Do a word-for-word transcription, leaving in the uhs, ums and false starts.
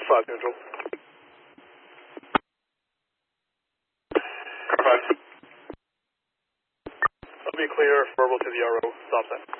five neutral. Car five. I'll be clear, verbal to the R O, stop sign.